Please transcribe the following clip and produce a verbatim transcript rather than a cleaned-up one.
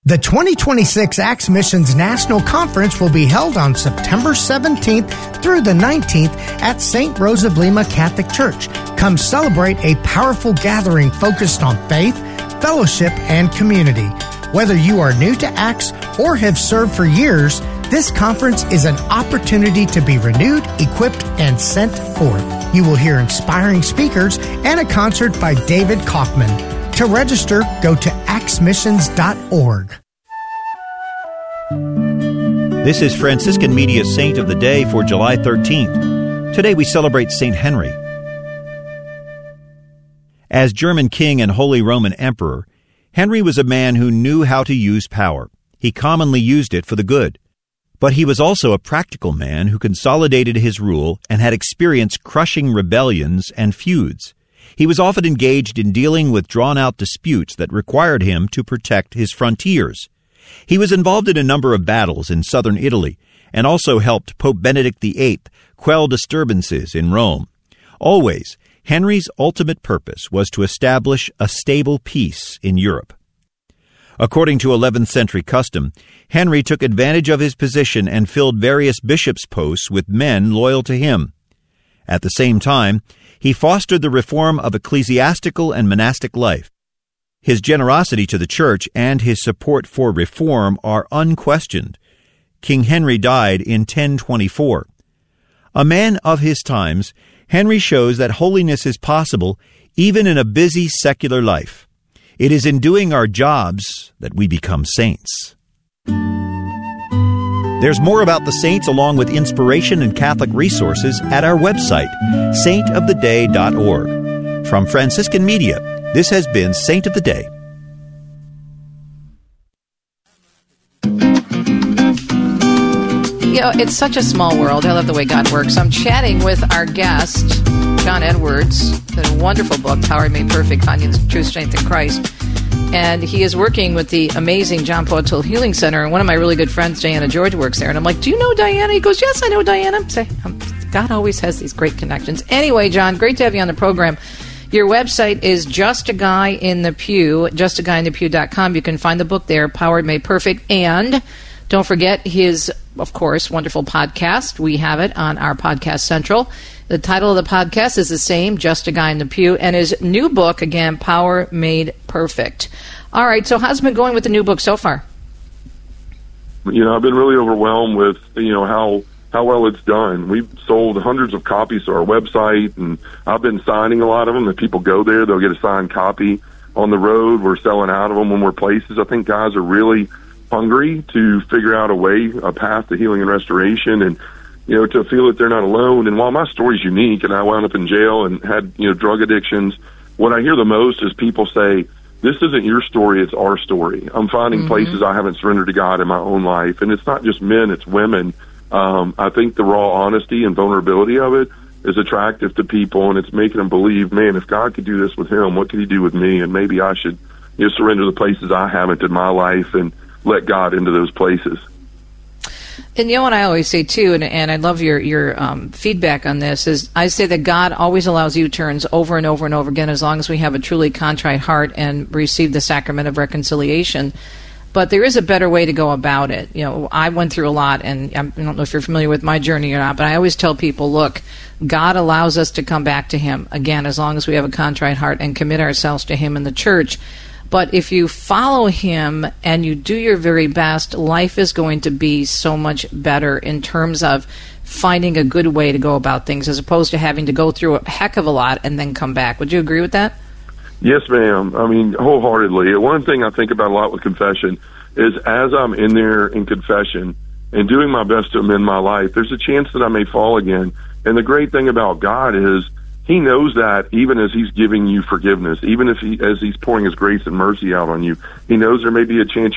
The twenty twenty-six Acts Missions National Conference will be held on September seventeenth through the nineteenth at Saint Rose of Lima Catholic Church. Come celebrate a powerful gathering focused on faith, fellowship, and community. Whether you are new to Acts or have served for years, this conference is an opportunity to be renewed, equipped, and sent forth. You will hear inspiring speakers and a concert by David Kaufman. To register, go to acts missions dot org. This is Franciscan Media Saint of the Day for July thirteenth. Today we celebrate Saint Henry. As German king and Holy Roman Emperor, Henry was a man who knew how to use power. He commonly used it for the good. But he was also a practical man who consolidated his rule and had experienced crushing rebellions and feuds. He was often engaged in dealing with drawn-out disputes that required him to protect his frontiers. He was involved in a number of battles in southern Italy and also helped Pope Benedict the eighth quell disturbances in Rome. Always, Henry's ultimate purpose was to establish a stable peace in Europe. According to eleventh century custom, Henry took advantage of his position and filled various bishops' posts with men loyal to him. At the same time, he fostered the reform of ecclesiastical and monastic life. His generosity to the Church and his support for reform are unquestioned. King Henry died in ten twenty-four. A man of his times, Henry shows that holiness is possible even in a busy secular life. It is in doing our jobs that we become saints. There's more about the saints along with inspiration and Catholic resources at our website, saint of the day dot org. From Franciscan Media, this has been Saint of the Day. You know, it's such a small world. I love the way God works. I'm chatting with our guest, John Edwards, the wonderful book, Power Made Perfect, Finding True Strength in Christ. And he is working with the amazing John Paul O'Toole Healing Center. And one of my really good friends, Diana George, works there. And I'm like, do you know Diana? He goes, yes, I know Diana. I say, um, God always has these great connections. Anyway, John, great to have you on the program. Your website is Just a Guy in the Pew, just a guy in the pew dot com. You can find the book there, Powered Made Perfect. And don't forget his, of course, wonderful podcast. We have it on our Podcast Central. The title of the podcast is the same, Just a Guy in the Pew, and his new book, again, Power Made Perfect. All right, so how's it been going with the new book so far? You know, I've been really overwhelmed with, you know, how how well it's done. We've sold hundreds of copies to our website, and I've been signing a lot of them. If people go there, they'll get a signed copy. On the road, we're selling out of them when we're places. I think guys are really hungry to figure out a way, a path to healing and restoration, and you know, to feel that they're not alone. And while my story's unique, and I wound up in jail and had, you know, drug addictions, what I hear the most is people say, this isn't your story, it's our story. I'm finding mm-hmm. places I haven't surrendered to God in my own life. And it's not just men, it's women. Um, I think the raw honesty and vulnerability of it is attractive to people, and it's making them believe, man, if God could do this with him, what could he do with me? And maybe I should, you know, surrender the places I haven't in my life and let God into those places. And you know what I always say, too, and, and I love your, your um, feedback on this, is I say that God always allows U-turns over and over and over again as long as we have a truly contrite heart and receive the sacrament of reconciliation. But there is a better way to go about it. You know, I went through a lot, and I don't know if you're familiar with my journey or not, but I always tell people, look, God allows us to come back to him, again, as long as we have a contrite heart and commit ourselves to him in the church. But if you follow him and you do your very best, life is going to be so much better in terms of finding a good way to go about things as opposed to having to go through a heck of a lot and then come back. Would you agree with that? Yes, ma'am. I mean, wholeheartedly. One thing I think about a lot with confession is as I'm in there in confession and doing my best to amend my life, there's a chance that I may fall again. And the great thing about God is he knows that even as he's giving you forgiveness, even if he, as he's pouring his grace and mercy out on you, he knows there may be a chance